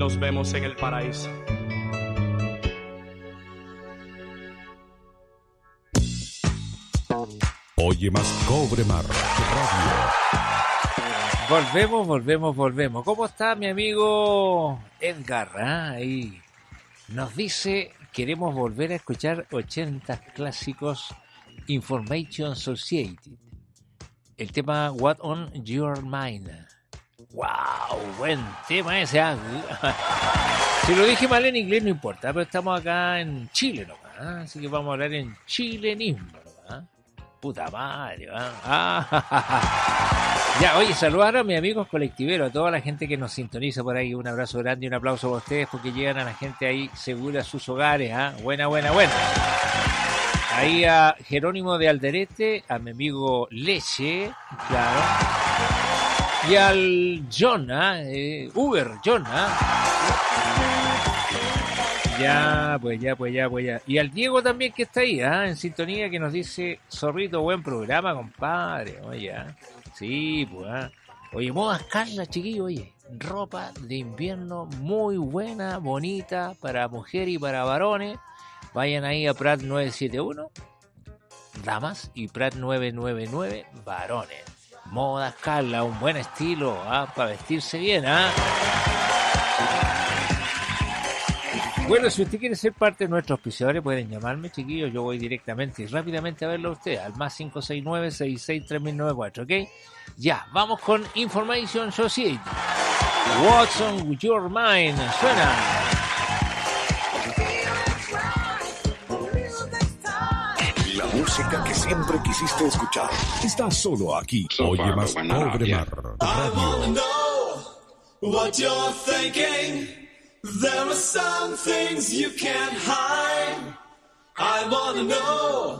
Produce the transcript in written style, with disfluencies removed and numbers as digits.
nos vemos en el paraíso. Oye más Cobre Mar Radio. Volvemos. ¿Cómo está mi amigo Edgar? Ahí nos dice, queremos volver a escuchar 80 clásicos Information Society. El tema What on Your Mind. ¡Wow! Buen tema ese. Si lo dije mal en inglés no importa, pero estamos acá en Chile nomás, así que vamos a hablar en chilenismo nomás. Puta madre, Ya, oye, saludar a mis amigos colectiveros, a toda la gente que nos sintoniza por ahí. Un abrazo grande y un aplauso para ustedes porque llegan a la gente ahí segura a sus hogares. Buena. Ahí a Jerónimo de Alderete, a mi amigo Leche, claro. Y al John, Uber John, Ya. Y al Diego también que está ahí, en sintonía, que nos dice, Zorrito, buen programa, compadre. Oye, sí, pues, Oye, modas Carla, chiquillo, oye. Ropa de invierno muy buena, bonita, para mujeres y para varones. Vayan ahí a Prat 971, damas, y Prat 999, varones. Modas Carla, un buen estilo, para vestirse bien, Bueno, si usted quiere ser parte de nuestros auspiciadores, pueden llamarme, chiquillos. Yo voy directamente y rápidamente a verlo a usted, al más 569-663094, ¿ok? Ya, vamos con Information Society. What's on your mind? Suena. La música que siempre quisiste escuchar está solo aquí. Oye más Cobre Mar Radio. What you're thinking, there are some things you can't hide. I wanna know